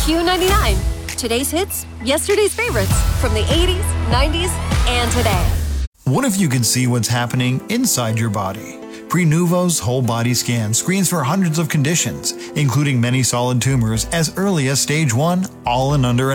Q99. Today's hits, yesterday's favorites from the 80s, 90s, and today. What if you could see what's happening inside your body? Prenuvo's whole body scan screens for hundreds of conditions, including many solid tumors as early as stage 1, all in under an